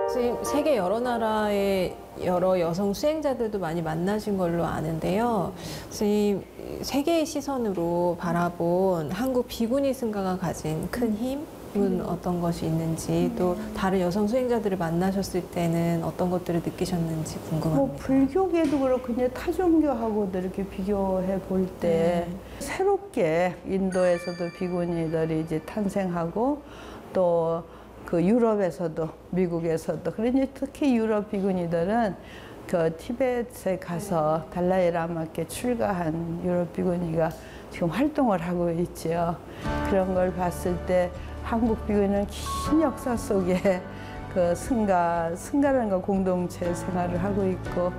선생님, 세계 여러 나라의 여러 여성 수행자들도 많이 만나신 걸로 아는데요. 선생님, 세계의 시선으로 바라본 한국 비구니 승가가 가진 큰 힘은 어떤 것이 있는지, 또 다른 여성 수행자들을 만나셨을 때는 어떤 것들을 느끼셨는지 궁금합니다. 뭐 불교계도 그렇고 이제 타종교하고도 이렇게 비교해 볼 때 새롭게 인도에서도 비구니들이 이제 탄생하고 또 그 유럽에서도 미국에서도 그런데 특히 유럽 비구니들은 그 티베트에 가서 달라이 라마께 출가한 유럽 비구니가 지금 활동을 하고 있죠. 그런 걸 봤을 때 한국 비구니는 긴 역사 속에 그 승가라는 거 공동체 생활을 하고 있고,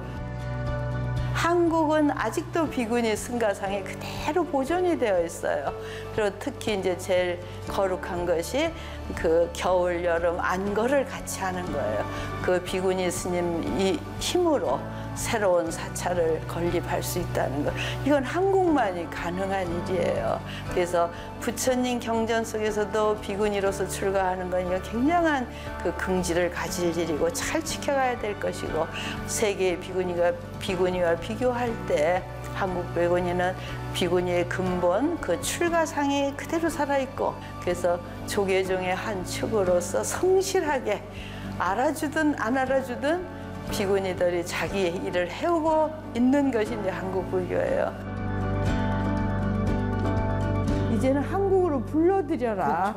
한국은 아직도 비구니 승가상이 그대로 보존이 되어 있어요. 그리고 특히 이제 제일 거룩한 것이 그 겨울, 여름 안거를 같이 하는 거예요. 그 비구니 스님 이 힘으로 새로운 사찰을 건립할 수 있다는 것. 이건 한국만이 가능한 일이에요. 그래서 부처님 경전 속에서도 비구니로서 출가하는 건 이거 굉장한 그 긍지를 가질 일이고 잘 지켜가야 될 것이고, 세계의 비구니와 비교할 때 한국 비구니는 비구니의 근본 그 출가상이 그대로 살아있고, 그래서 조계종의 한 축으로서 성실하게 알아주든 안 알아주든 비구니들이 자기의 일을 해오고 있는 것이 이제 한국 불교예요. 이제는 한국으로 불러들여라.